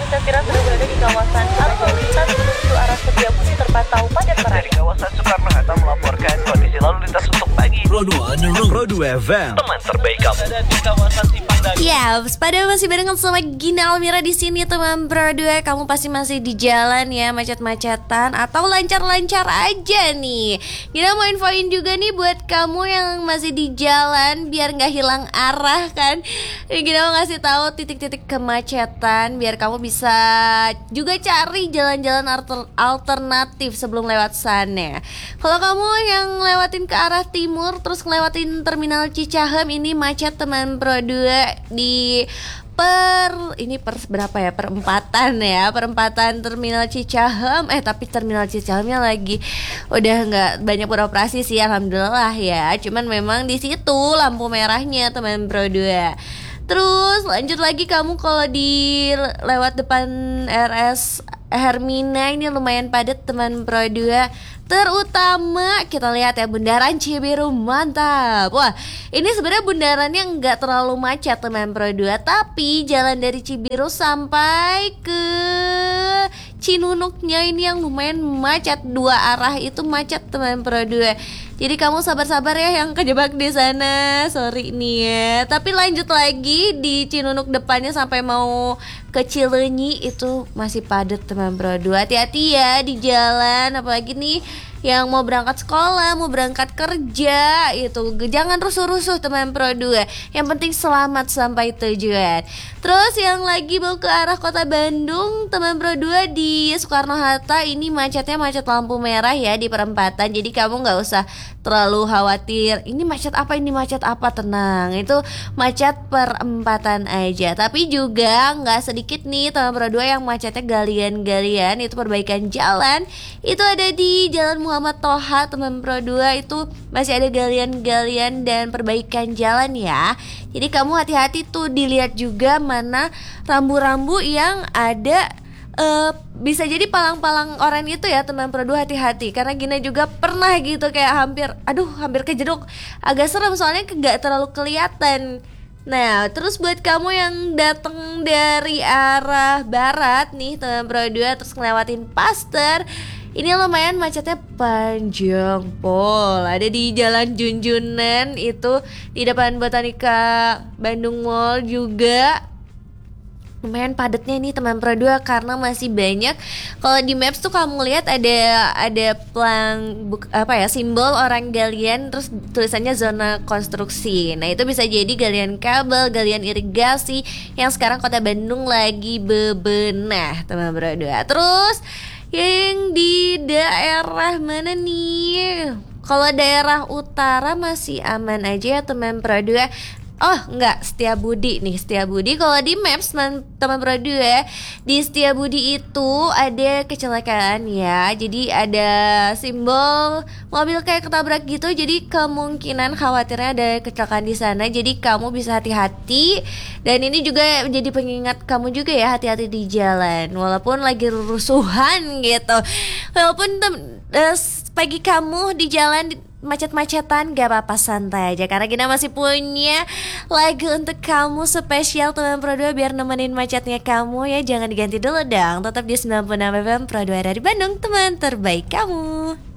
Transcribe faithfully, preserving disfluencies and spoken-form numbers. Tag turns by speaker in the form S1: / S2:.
S1: Safira sudah berada di kawasan arus lalu lintas menuju arah Setiabudi terpantau padat parah.
S2: Dari kawasan Soekarno-Hatta melaporkan kondisi lalu lintas untuk pagi.
S3: Pro dua Pro dua F M.
S2: Teman terbaik kamu.
S1: Ada di kawasan Simpang Dago.
S4: Ya, pada masih barengan sama Gina Almira di sini teman Pro dua. Kamu pasti masih di jalan ya, macet-macetan atau lancar-lancar aja nih. Gina mau infoin juga nih buat kamu yang masih di jalan biar nggak hilang arah kan. Gina mau ngasih tahu titik-titik kemacetan biar kamu bisa juga cari jalan-jalan alter- alternatif sebelum lewat sana. Kalau kamu yang lewatin ke arah timur terus ngelewatin terminal Cicahem, ini macet teman Pro dua di per ini per berapa ya, perempatan ya, perempatan terminal Cicahem. Eh tapi terminal Cicahemnya lagi udah nggak banyak beroperasi sih, alhamdulillah ya. Cuman memang di situ lampu merahnya teman Pro dua. Terus lanjut lagi kamu kalau di lewat depan R S Hermina, ini lumayan padat teman Pro dua. Terutama kita lihat ya Bundaran Cibiru, mantap. Wah, ini sebenarnya bundarannya nggak terlalu macet teman Pro dua, tapi jalan dari Cibiru sampai ke Cinunuknya ini yang lumayan macet, dua arah itu macet teman Pro dua. Jadi kamu sabar-sabar ya yang kejebak di sana, sorry nih ya. Tapi lanjut lagi di Cinunuk depannya sampai mau ke Cileunyi itu masih padat teman Pro dua. Hati-hati ya di jalan, apalagi nih yang mau berangkat sekolah, mau berangkat kerja, itu jangan rusuh-rusuh teman Pro dua. Yang penting selamat sampai tujuan. Terus yang lagi mau ke arah kota Bandung teman Pro dua di Soekarno-Hatta, ini macetnya macet lampu merah ya di perempatan. Jadi kamu gak usah terlalu khawatir ini macet apa, ini macet apa, tenang, itu macet perempatan aja. Tapi juga gak sedikit nih teman Pro dua yang macetnya galian-galian, itu perbaikan jalan. Itu ada di Jalan Muhammad Toha teman Pro dua, itu masih ada galian-galian dan perbaikan jalan ya. Jadi kamu hati-hati tuh, dilihat juga mana rambu-rambu yang ada. Uh, bisa jadi palang-palang oranye itu ya teman Pro dua, hati-hati. Karena Gina juga pernah gitu kayak hampir, aduh hampir kejeduk. Agak serem soalnya gak terlalu kelihatan. Nah terus buat kamu yang datang dari arah barat nih teman Pro dua terus ngelewatin Pasteur, ini lumayan macetnya panjang pol. Ada di Jalan Junjunan itu di depan Botanika Bandung Mall juga lumayan padatnya nih teman Pro dua karena masih banyak. Kalau di Maps tuh kamu lihat ada ada pelang buk, apa ya, simbol orang galian terus tulisannya zona konstruksi. Nah itu bisa jadi galian kabel, galian irigasi yang sekarang kota Bandung lagi bebenah teman Pro dua. Terus yang di daerah mana nih? Kalau daerah utara masih aman aja ya teman Pro dua. Oh enggak, Setiabudi nih, Setiabudi. Kalau di Maps teman Pro dua, di Setiabudi itu ada kecelakaan ya. Jadi ada simbol mobil kayak ketabrak gitu. Jadi kemungkinan khawatirnya ada kecelakaan di sana. Jadi kamu bisa hati-hati. Dan ini juga jadi pengingat kamu juga ya, hati-hati di jalan walaupun lagi rusuhan gitu. Walaupun tem- uh, pagi kamu di jalan di- macet-macetan, gak apa-apa, santai aja karena kita masih punya lagu untuk kamu spesial teman Pro dua biar nemenin macetnya kamu ya. Jangan diganti dulu dong, tetap di sembilan puluh enam F M Pro dua dari Bandung, teman terbaik kamu.